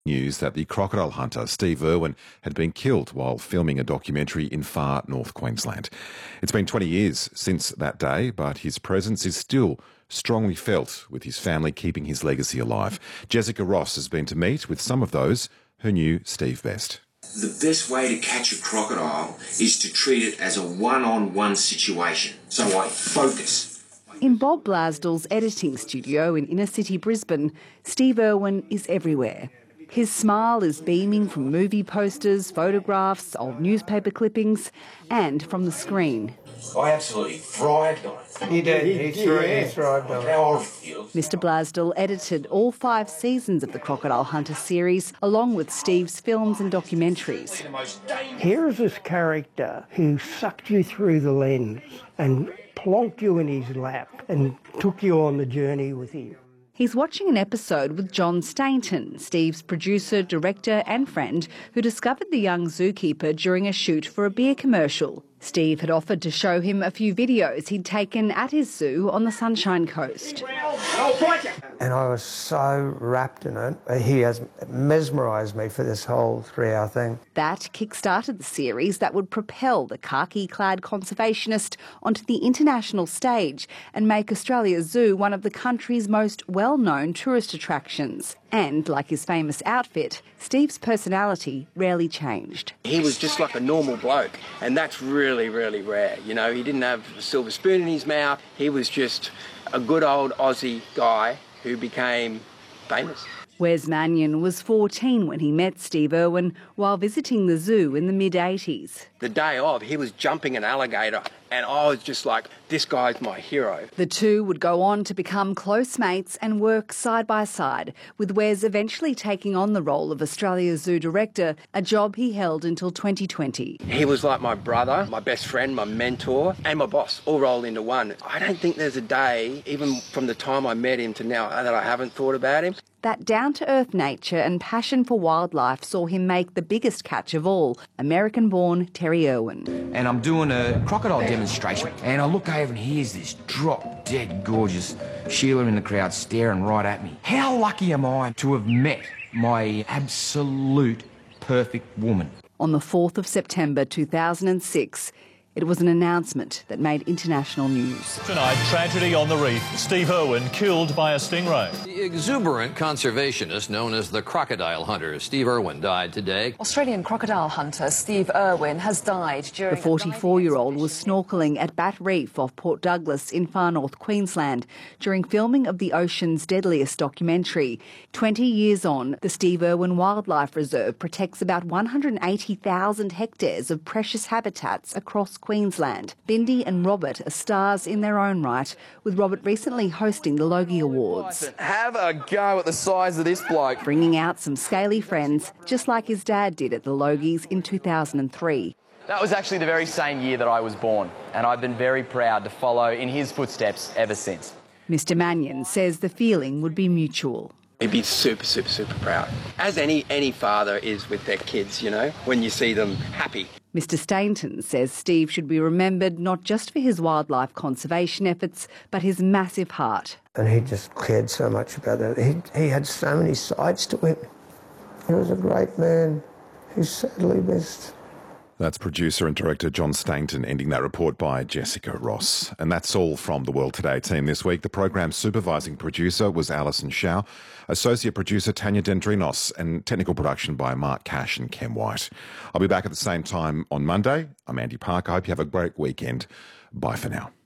News that the crocodile hunter Steve Irwin had been killed while filming a documentary in far north Queensland. It's been 20 years since that day, but his presence is still strongly felt, with his family keeping his legacy alive. Jessica Ross has been to meet with some of those who knew Steve best. The best way to catch a crocodile is to treat it as a one-on-one situation. So I focus. In Bob Blasdell's editing studio in inner city Brisbane, Steve Irwin is everywhere. His smile is beaming from movie posters, photographs, old newspaper clippings, and from the screen. I absolutely thrived on it. He did. He thrived on it. How I feel. Mr. Blasdell edited all 5 seasons of the Crocodile Hunter series, along with Steve's films and documentaries. Here's this character who sucked you through the lens and plonked you in his lap and took you on the journey with him. He's watching an episode with John Stainton, Steve's producer, director and friend, who discovered the young zookeeper during a shoot for a beer commercial. Steve had offered to show him a few videos he'd taken at his zoo on the Sunshine Coast. And I was so wrapped in it. He has mesmerised me for this whole 3-hour thing. That kick-started the series that would propel the khaki-clad conservationist onto the international stage and make Australia's zoo one of the country's most well-known tourist attractions. And, like his famous outfit, Steve's personality rarely changed. He was just like a normal bloke, and that's really, really rare. You know, he didn't have a silver spoon in his mouth. He was just a good old Aussie guy who became famous. Wes Mannion was 14 when he met Steve Irwin while visiting the zoo in the mid-80s. The day of, he was jumping an alligator, and I was just like, this guy's my hero. The two would go on to become close mates and work side by side, with Wes eventually taking on the role of Australia's zoo director, a job he held until 2020. He was like my brother, my best friend, my mentor, and my boss, all rolled into one. I don't think there's a day, even from the time I met him to now, that I haven't thought about him. That down-to-earth nature and passion for wildlife saw him make the biggest catch of all, American-born Terry Irwin. And I'm doing a crocodile demonstration, and I look over and here's this drop-dead gorgeous Sheila in the crowd staring right at me. How lucky am I to have met my absolute perfect woman? On the 4th of September 2006, it was an announcement that made international news. Tonight, tragedy on the reef. Steve Irwin killed by a stingray. The exuberant conservationist known as the crocodile hunter, Steve Irwin, died today. Australian crocodile hunter Steve Irwin has died during... The 44-year-old was snorkelling at Bat Reef off Port Douglas in far north Queensland during filming of the ocean's deadliest documentary. 20 years on, the Steve Irwin Wildlife Reserve protects about 180,000 hectares of precious habitats across Queensland. Bindi and Robert are stars in their own right, with Robert recently hosting the Logie Awards. Have a go at the size of this bloke. Bringing out some scaly friends, just like his dad did at the Logies in 2003. That was actually the very same year that I was born, and I've been very proud to follow in his footsteps ever since. Mr Mannion says the feeling would be mutual. He'd be super, super, super proud. As any father is with their kids, you know, when you see them happy. Mr Stainton says Steve should be remembered not just for his wildlife conservation efforts, but his massive heart. And he just cared so much about that. He had so many sides to him. He was a great man who sadly missed. That's producer and director John Stainton ending that report by Jessica Ross. And that's all from the World Today team this week. The program's supervising producer was Alison Shaw, associate producer Tanya Dendrinos, and technical production by Mark Cash and Ken White. I'll be back at the same time on Monday. I'm Andy Parker. I hope you have a great weekend. Bye for now.